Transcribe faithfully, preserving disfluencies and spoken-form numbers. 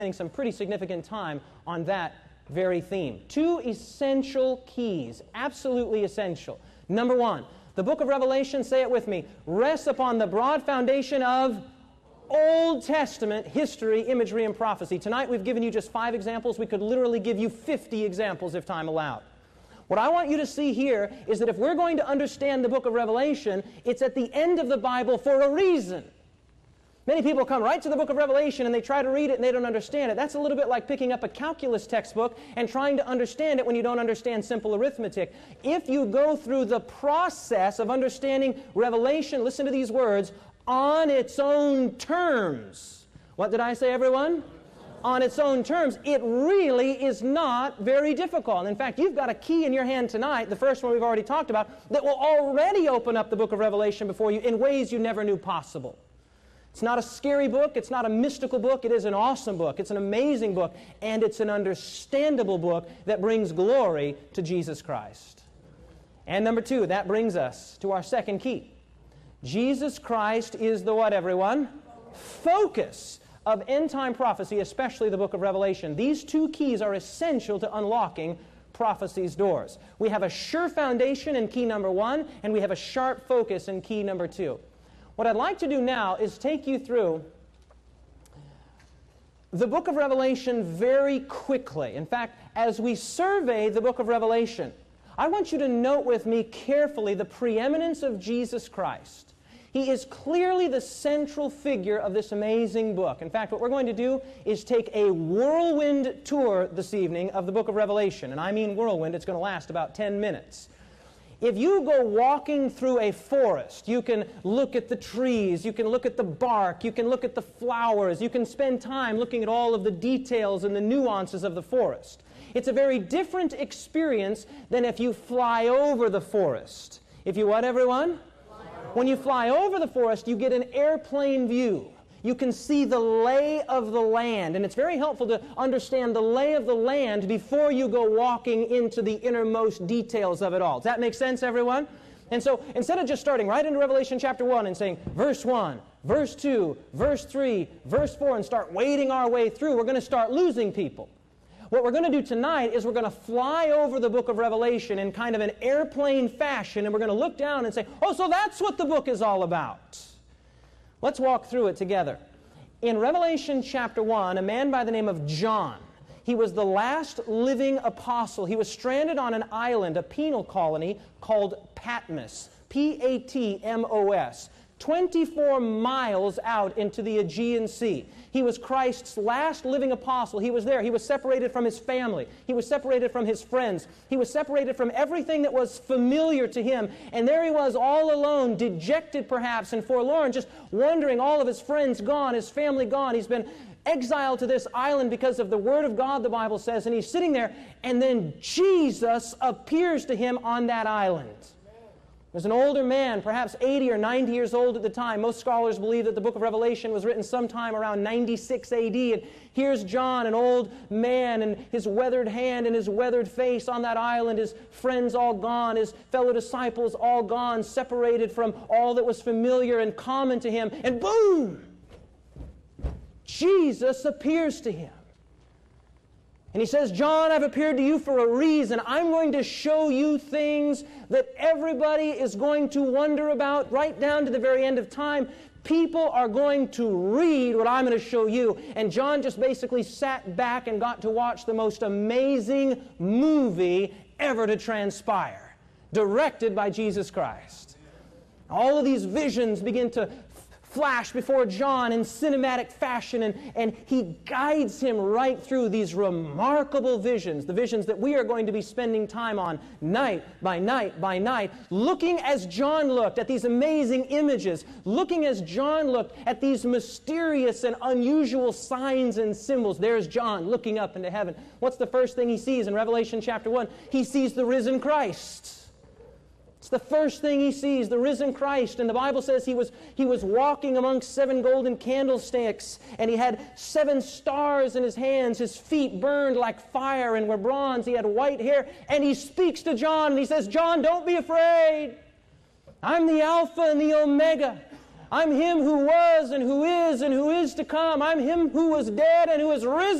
some pretty significant time on that very theme. Two essential keys, absolutely essential. Number one, the book of Revelation, say it with me, rests upon the broad foundation of Old Testament history, imagery, and prophecy. Tonight we've given you just five examples. We could literally give you fifty examples if time allowed. What I want you to see here is that if we're going to understand the book of Revelation, it's at the end of the Bible for a reason. Many people come right to the book of Revelation and they try to read it and they don't understand it. That's a little bit like picking up a calculus textbook and trying to understand it when you don't understand simple arithmetic. If you go through the process of understanding Revelation, listen to these words, on its own terms. What did I say, everyone? On its own terms. It really is not very difficult. In fact, you've got a key in your hand tonight, the first one we've already talked about, that will already open up the book of Revelation before you in ways you never knew possible. It's not a scary book. It's not a mystical book. It is an awesome book. It's an amazing book. And it's an understandable book that brings glory to Jesus Christ. And number two, that brings us to our second key. Jesus Christ is the what, everyone? Focus of end-time prophecy, especially the book of Revelation. These two keys are essential to unlocking prophecy's doors. We have a sure foundation in key number one, and we have a sharp focus in key number two. What I'd like to do now is take you through the book of Revelation very quickly. In fact, as we survey the book of Revelation, I want you to note with me carefully the preeminence of Jesus Christ. He is clearly the central figure of this amazing book. In fact, what we're going to do is take a whirlwind tour this evening of the book of Revelation. And I mean whirlwind, it's going to last about ten minutes. If you go walking through a forest, you can look at the trees, you can look at the bark, you can look at the flowers, you can spend time looking at all of the details and the nuances of the forest. It's a very different experience than if you fly over the forest. If you what, everyone? When you fly over the forest, you get an airplane view. You can see the lay of the land, and it's very helpful to understand the lay of the land before you go walking into the innermost details of it all. Does that make sense, everyone? And so, instead of just starting right into Revelation chapter one and saying, verse one, verse two, verse three, verse four, and start wading our way through, we're going to start losing people. What we're going to do tonight is we're going to fly over the book of Revelation in kind of an airplane fashion, and we're going to look down and say, oh, so that's what the book is all about. Let's walk through it together. In Revelation chapter one, a man by the name of John, he was the last living apostle. He was stranded on an island, a penal colony called Patmos, P A T M O S, twenty-four miles out into the Aegean Sea. He was Christ's last living apostle. He was there. He was separated from his family. He was separated from his friends. He was separated from everything that was familiar to him. And there he was all alone, dejected perhaps and forlorn, just wondering, all of his friends gone, his family gone. He's been exiled to this island because of the Word of God, the Bible says. And he's sitting there, and then Jesus appears to him on that island. There's an older man, perhaps eighty or ninety years old at the time. Most scholars believe that the book of Revelation was written sometime around ninety-six A D. And here's John, an old man, and his weathered hand and his weathered face on that island, his friends all gone, his fellow disciples all gone, separated from all that was familiar and common to him. And boom! Jesus appears to him. And he says, John, I've appeared to you for a reason. I'm going to show you things that everybody is going to wonder about right down to the very end of time. People are going to read what I'm going to show you. And John just basically sat back and got to watch the most amazing movie ever to transpire, directed by Jesus Christ. All of these visions begin to flash before John in cinematic fashion, and, and he guides him right through these remarkable visions, the visions that we are going to be spending time on night by night by night, looking as John looked at these amazing images, looking as John looked at these mysterious and unusual signs and symbols. There's John looking up into heaven. What's the first thing he sees in Revelation chapter one? He sees the risen Christ. It's the first thing he sees, the risen Christ. And the Bible says he was, he was walking amongst seven golden candlesticks, and he had seven stars in his hands. His feet burned like fire and were bronze. He had white hair. And he speaks to John, and he says, John, don't be afraid. I'm the Alpha and the Omega. I'm Him who was and who is and who is to come. I'm Him who was dead and who is risen.